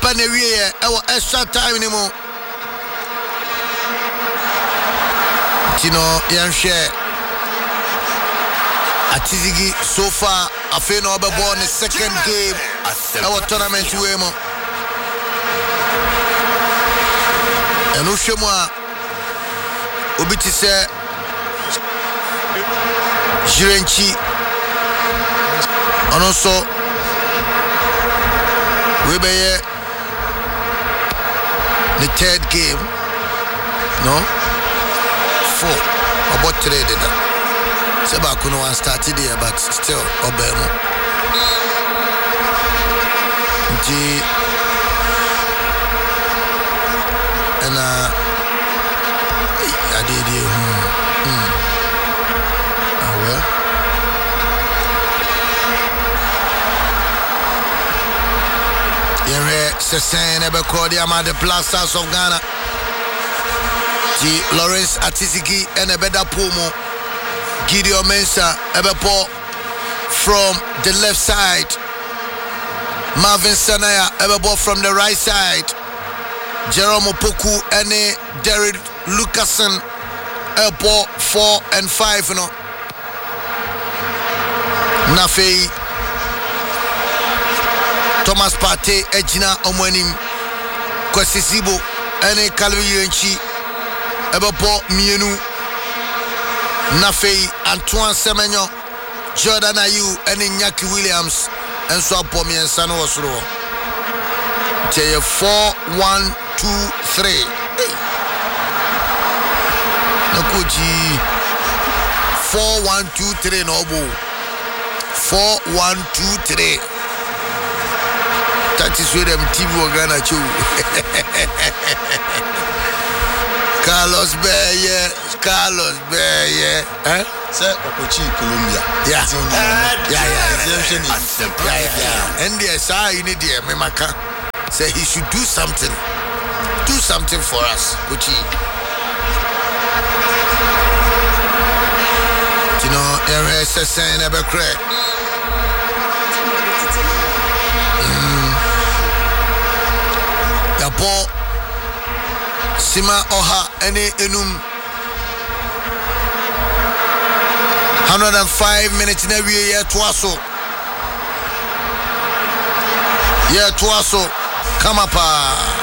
aba na wie ewo extra time anymore. Tino yanhwe Atizigi so far afi na obebo on the second game our tournament we mo eno hwemu a obi ti se Jirenchi ono so we be the third game no 4 about 3 did that. Seba kuno one started there but still obemo. G and I did it. Well. Yere Sesen ebe kodi ama the Blasters of Ghana. G Lawrence Atizigi and Ebeda Pomo. Gideon Mensah Ebepo from the left side. Marvin Sanaya Ebebo from the right side. Jerome Opoku and Derek Lucasen Ebo 4 and 5 no. Nafei Thomas Partey Ejina Omwenim Kwesisibo and Calvin Yenchi Ebebo Mienu Nafei Antoine Semenyo Jordan Ayew and Iñaki Williams and so Pomi and Sano Osro. Tell 4-1-2-3. Nakuji 4-1-2-3 Nobu 4-1-2-3. That is where them TV were gonna chew. Carlos Beye. Eh? Say Okochi Colombia. Yeah. And yes, I need the Memaka. Say he should do something. Do something for us, Kochi. You know, RSS never crack. Yapo Sima Oha Ene Enum 105 minutes in a year Twaso. Yeah, Twaso. Come up.